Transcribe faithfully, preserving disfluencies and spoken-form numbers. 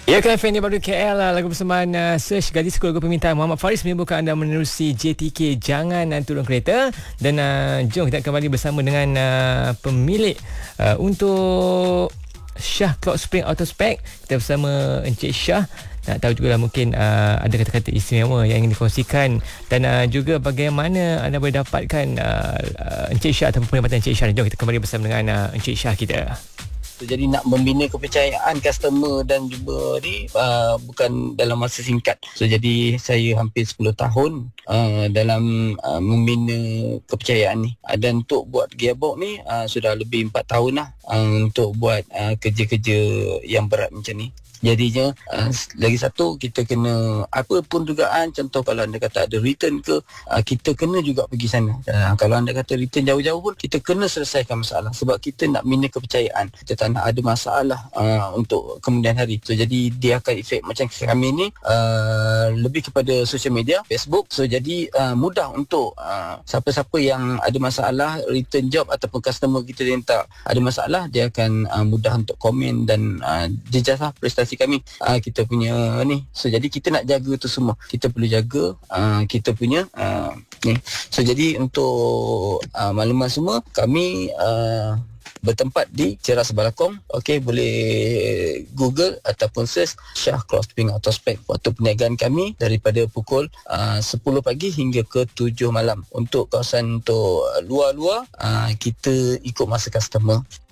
Ya, K F M baru K L lah. Lagu bersamaan uh, Search Gadis Sekolah Permintaan Muhammad Faris menyebutkan anda menerusi J T K Jangan uh, Turun Kereta. Dan uh, jom kita kembali bersama dengan uh, pemilik uh, untuk Shah Cloud Spring Auto Spec. Kita bersama Encik Shah. Nak tahu juga lah mungkin uh, ada kata-kata istimewa yang ingin dikongsikan. Dan uh, juga bagaimana anda boleh dapatkan uh, uh, Encik Shah ataupun perkhidmatan Encik Shah. Jom kita kembali bersama dengan uh, Encik Shah kita. So, jadi nak membina kepercayaan customer dan juga ni uh, bukan dalam masa singkat. So jadi saya hampir sepuluh tahun uh, dalam uh, membina kepercayaan ni. Uh, dan untuk buat gearbox ni uh, sudah lebih empat tahun lah uh, untuk buat uh, kerja-kerja yang berat macam ni. Jadinya uh, lagi satu, kita kena apa pun dugaan, contoh kalau anda kata ada return ke, uh, kita kena juga pergi sana. Uh, kalau anda kata return jauh-jauh pun, kita kena selesaikan masalah sebab kita nak bina kepercayaan. Kita tak nak ada masalah uh, untuk kemudian hari. So jadi dia akan efek macam kami ni uh, lebih kepada social media, Facebook. So jadi uh, mudah untuk uh, siapa-siapa yang ada masalah return job ataupun customer kita yang tak ada masalah, dia akan uh, mudah untuk komen dan uh, jejaslah prestasi kami, uh, kita punya ni. So jadi kita nak jaga tu semua, kita perlu jaga uh, kita punya uh, ni. So jadi untuk uh, makluman semua, kami uh, bertempat di Ceras Balakong. Okey, boleh Google ataupun search Shah Cloud Spring Auto Spec. Waktu perniagaan kami daripada pukul uh, sepuluh pagi hingga ke tujuh malam. Untuk kawasan untuk luar-luar, uh, kita ikut masa customer.